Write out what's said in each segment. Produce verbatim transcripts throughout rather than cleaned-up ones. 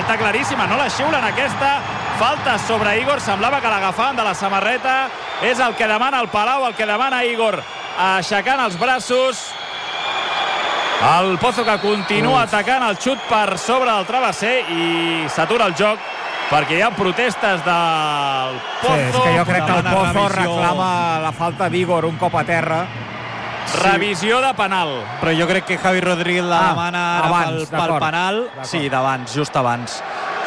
falta claríssima, no la xiulen aquesta, falta sobre Igor, semblava que l'agafaven de la samarreta, és el que demana el Palau, el que demana Igor, aixecant els braços. El Pozo que continua Uf. atacant el xut per sobre del travesser i s'atura el joc perquè hi ha protestes del Pozo. Sí, és que jo crec que el Pozo reclama la falta d'Igor un cop a terra. Sí. Revisió de penal. Però jo crec que Javi Rodríguez la ah, demana ara abans, pel, pel penal. Sí, d'abans, just abans.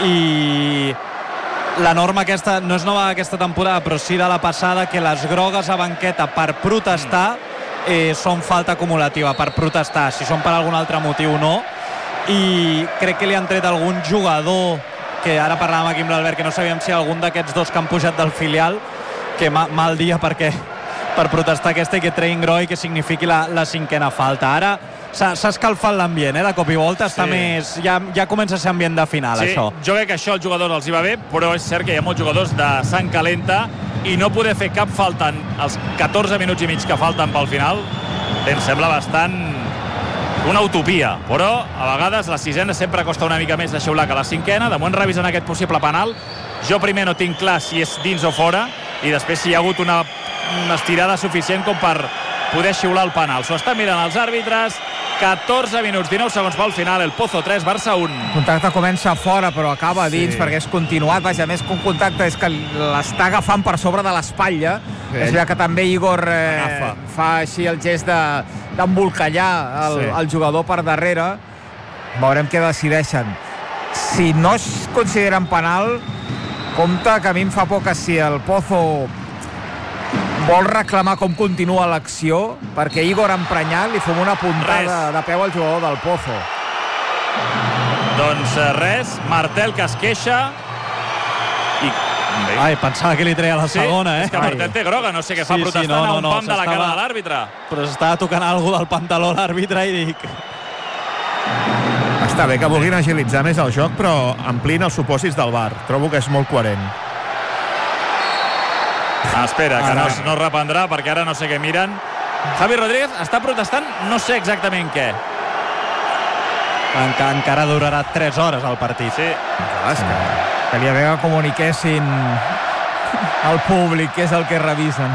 I la norma aquesta no és nova aquesta temporada, però sí de la passada, que les grogues a banqueta per protestar eh, són falta acumulativa, per protestar. Si són per algun altre motiu, no. I crec que li han tret algun jugador, que ara parlàvem aquí amb l'Albert, que no sabíem si algun d'aquests dos que han pujat del filial, que ma, mal dia perquè per protestar aquesta i que treguin groc i que signifiqui la, la cinquena falta. Ara s'ha escalfat l'ambient, eh? De cop i volta està sí. més... Ja, ja comença a ser ambient de final, sí, això. Jo crec que això als jugadors els hi va bé, però és cert que hi ha molts jugadors de sang calenta i no poder fer cap falta en els catorze minuts i mig que falten pel final em sembla bastant una utopia, però a vegades la sisena sempre costa una mica més de xiular que la cinquena. De moment revisen aquest possible penal. Jo primer no tinc clar si és dins o fora i després si hi ha hagut una, una estirada suficient com per poder xiular el penal. S'ho estan mirant els àrbitres. catorze minuts, dinou segons pel final. El Pozo tres, Barça un. El contacte comença fora però acaba dins, sí. perquè és continuat. Vaja, més que un contacte és que l'està agafant per sobre de l'espatlla. Sí. És veritat que també Igor eh, fa així el gest d'embolcallar de, el, sí. el jugador per darrere. Veurem què decideixen. Si no es consideren penal, compte que a mi em fa por que si el Pozo vol reclamar com continua l'acció, perquè Igor emprenyat li fem una puntada res. de peu al jugador del Pozo. Doncs res, Martel que es queixa i... Ai, pensava que li treia la sí, segona, eh? És que Martel té groga, no sé què sí, fa protestant sí, no, no, a un no, pam de la cara de l'àrbitre. Però s'estava tocant alguna del pantaló l'àrbitre i dic... Està bé que vulguin agilitzar més el joc, però amplien els supòsits del V A R. Trobo que és molt coherent. Ah, espera, que no, no es reprendrà perquè ara no sé què miren. Javi Rodríguez està protestant no sé exactament què. Enca, encara durarà tres hores el partit. Sí. Clar, és que, que li havia que comuniquessin al públic què és el que revisen.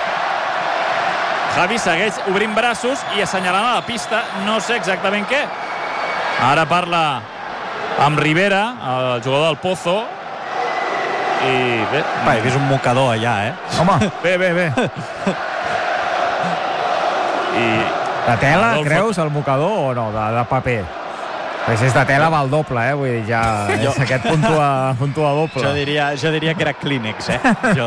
Javi segueix obrint braços i assenyalant a la pista no sé exactament què. Ara parla amb Rivera, el jugador del Pozo. I bé... Va, he vist un mocador allà, eh? Home, bé, bé, bé. I... De tela, Adolfo... creus, el mocador o no? De, de paper? Pues és de tela val doble, eh? Vull dir, ja és jo... aquest puntua, puntua doble. Jo diria, jo diria que era Kleenex, eh? Jo...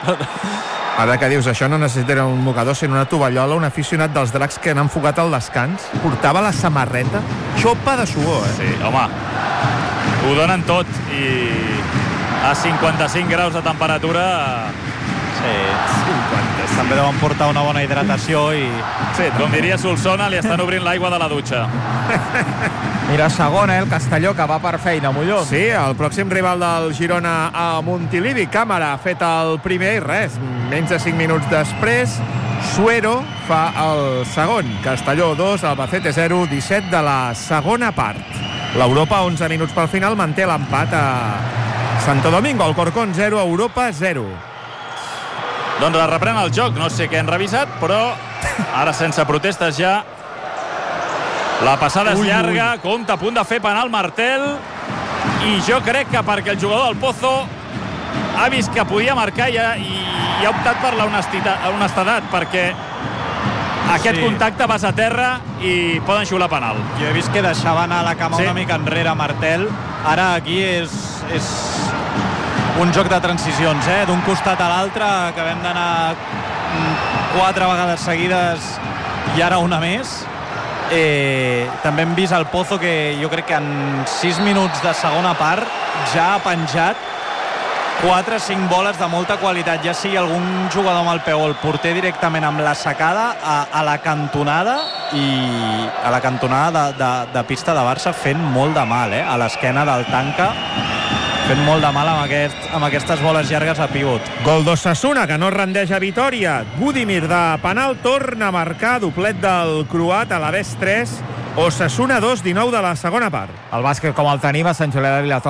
Ara que dius això, no necessitaria un mocador, sinó una tovallola. Un aficionat dels Dracs que han enfocat al descans portava la samarreta xopa de suor, eh? Sí, home, ho donen tot i a cinquanta-cinc graus de temperatura... Sí, cinquanta. També deuen portar una bona hidratació i... Sí, com diria Solsona, li estan obrint l'aigua de la dutxa. Mira, segona, eh, el Castelló, que va per feina, Molló. Sí, el pròxim rival del Girona a Montilivi. Càmera ha fet el primer i res, menys de cinc minuts després Suero fa el segon. Castelló dos, Albacete zero, disset de la segona part. L'Europa, onze minuts pel final, manté l'empat a Santo Domingo. Alcorcón zero, Europa zero. Doncs es reprèn el joc, no sé què han revisat, però ara sense protestes ja. La passada és ui, llarga, ui. Compte a punt de fer penal Martel, i jo crec que perquè el jugador del Pozo ha vist que podia marcar i ha, i, i ha optat per la honestedat, perquè aquest sí. contacte vas a terra i poden xiular penal. Jo he vist que deixava anar la cama sí. una mica enrere Martel. Ara aquí és, és un joc de transicions, eh? D'un costat a l'altre, acabem d'anar quatre vegades seguides i ara una més. Eh, també hem vist el Pozo que jo crec que en sis minuts de segona part ja ha penjat quatre o cinc boles de molta qualitat, ja sigui algun jugador amb el peu o el porter directament amb la sacada a, a la cantonada i a la cantonada de, de, de pista de Barça fent molt de mal, eh? A l'esquena del Tanca fent molt de mal amb, aquest, amb aquestes boles llargues a pivot. Gol d'Osasuna, que no rendeix a Vitòria. Budimir de penal torna a marcar, doblet del croat, a l'Alavés tres, Osasuna dos, dinou de la segona part. El bàsquet com el tenim a Sant Julià de Vilatorta.